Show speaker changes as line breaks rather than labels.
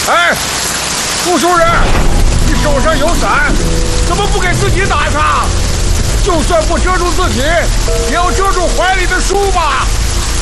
哎，读书人，你手上有伞，怎么不给自己打上？就算不遮住自己，也要遮住怀里的书吧。